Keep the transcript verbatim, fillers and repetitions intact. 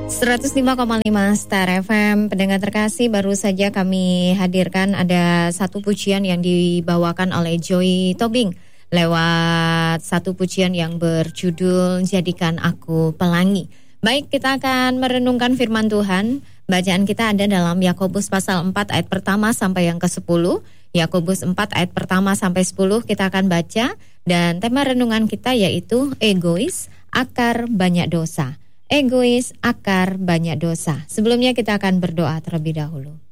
seratus lima koma lima Star F M. Pendengar terkasih, baru saja kami hadirkan ada satu pujian yang dibawakan oleh Joy Tobing lewat satu pujian yang berjudul Jadikan Aku Pelangi. Baik, kita akan merenungkan firman Tuhan. Bacaan kita ada dalam Yakobus pasal empat ayat pertama sampai yang kesepuluh. Yakobus empat ayat pertama sampai sepuluh kita akan baca. Dan tema renungan kita yaitu egois, akar banyak dosa. Egois, akar banyak dosa. Sebelumnya kita akan berdoa terlebih dahulu.